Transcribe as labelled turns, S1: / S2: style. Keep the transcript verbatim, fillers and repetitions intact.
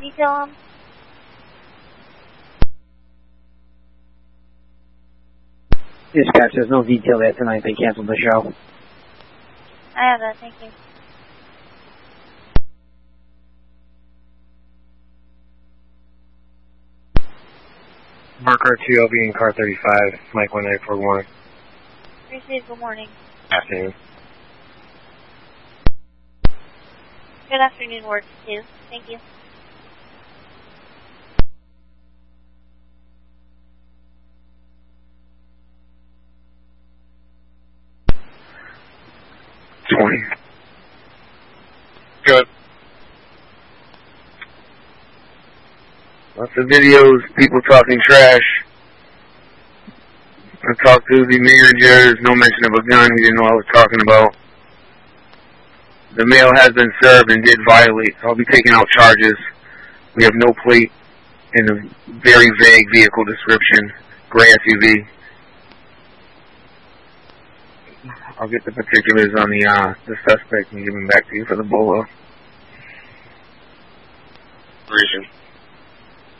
S1: detail on?
S2: Dispatch, there's no detail there tonight. They canceled the show.
S1: I have that, thank you.
S3: Marker two L V in car thirty-five, Mike one nine four one.
S1: Received, good morning.
S3: Afternoon.
S1: Good afternoon, Ward two. Thank you.
S3: twenty. Good. Lots of videos, people talking trash. I talked to the manager, there's no mention of a gun, he didn't know what I was talking about. The mail has been served and did violate, so I'll be taking out charges. We have no plate and a very vague vehicle description, gray S U V. I'll get the particulars on the uh, the suspect and give them back to you for the bolo. Region.